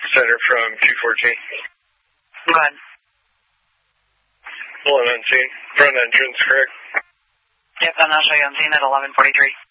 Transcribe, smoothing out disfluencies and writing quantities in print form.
center from 214. Go ahead. Pulling on scene. Front entrance, correct? Yep, and I'll show you on scene at 11:43.